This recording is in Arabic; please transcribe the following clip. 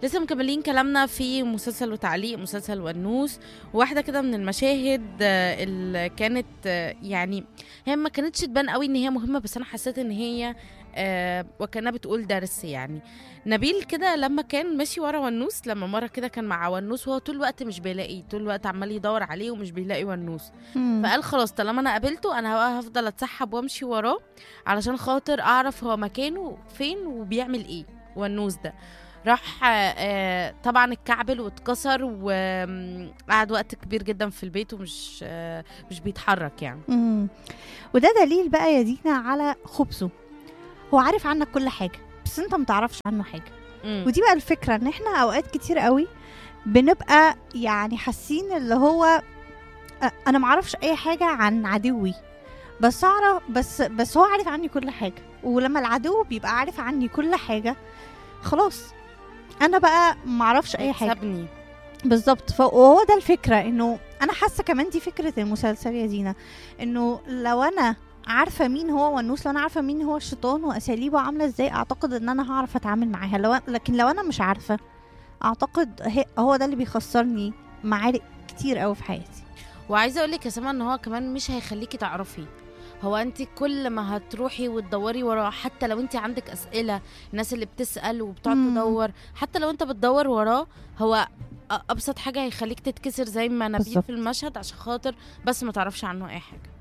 لسه مكملين كلامنا في مسلسل وتعليق مسلسل ونوس. واحدة كده من المشاهد اللي كانت يعني هي ما كانتش تبان قوي ان هي مهمة، بس انا حسيت ان هي وكانها بتقول درس. يعني نبيل كده لما كان ماشي ورا ونوس، لما مرة كده كان مع ونوس وهو طول الوقت مش بيلاقيه، طول الوقت عمال يدور عليه ومش بيلاقي ونوس. مم. فقال خلاص طالما انا قابلته انا هفضل اتسحب وامشي وراه علشان خاطر اعرف هو مكانه فين وبيعمل ايه ونوس ده. راح طبعا اتكعبل واتكسر وقعد وقت كبير جدا في البيت ومش مش بيتحرك يعني. مم. وده دليل بقى يا دينا على خبثه. هو عارف عنك كل حاجة بس انت متعرفش عنه حاجة. ودي بقى الفكرة، ان احنا اوقات كتير قوي بنبقى يعني حاسين اللي هو انا معرفش اي حاجة عن عدوي، بس اعرف بس هو عارف عني كل حاجة. ولما العدو بيبقى عارف عني كل حاجة خلاص انا بقى معرفش اي حاجة سابني بالظبط. فهو ده الفكرة، انه انا حاسة كمان دي فكرة المسلسل يا دينا، انه لو انا عارفة مين هو ونوس، لو انا عارفة مين هو الشيطان واساليبه عاملة ازاي، اعتقد ان انا هعرف اتعامل معاها. لكن لو انا مش عارفة، اعتقد هو ده اللي بيخسرني معارك كتير قوي في حياتي. وعايزه اقول لك يا سما ان هو كمان مش هيخليكي تعرفي. هو انت كل ما هتروحي وتدوري وراه، حتى لو انت عندك اسئله، الناس اللي بتسال وبتقعد تدور، حتى لو انت بتدور وراه، هو ابسط حاجه هيخليك تتكسر زي ما نبيل بالظبط. في المشهد عشان خاطر بس ما تعرفش عنه اي حاجه.